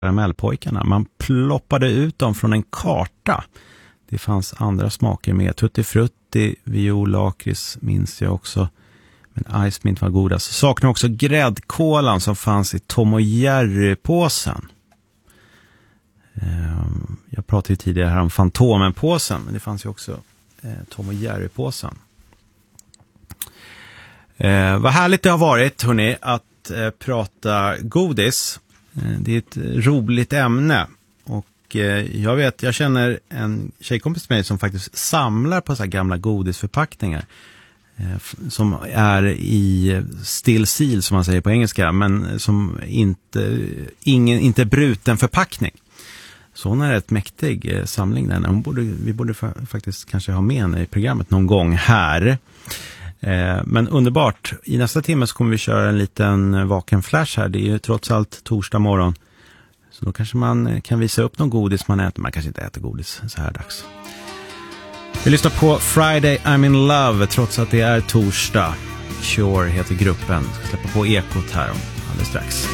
karamellpojkarna. Man ploppade ut dem från en karta. Det fanns andra smaker med. Tutti frutti, viol, lakrits minns jag också. Men Ice Mint var godast. Saknar också gräddkolan som fanns i Tom och Jerry-påsen. Jag pratade ju tidigare här om Fantomen-påsen, men det fanns ju också Tom och Jerry-påsen. Vad härligt det har varit, hörni, att prata godis. Det är ett roligt ämne. Och jag känner en tjejkompis med mig som faktiskt samlar på så här gamla godisförpackningar. Som är i still seal, som man säger på engelska, men som inte bruten förpackning. Så hon är ett mäktig samling där. Vi borde faktiskt kanske ha med henne i programmet någon gång här. Men underbart. I nästa timme så kommer vi köra en liten vaken flash här. Det är ju trots allt torsdag morgon. Så då kanske man kan visa upp någon godis man äter. Man kanske inte äter godis så här dags. Vi lyssnar på Friday I'm in Love trots att det är torsdag. Sure heter gruppen. Ska släppa på ekot här alldeles strax.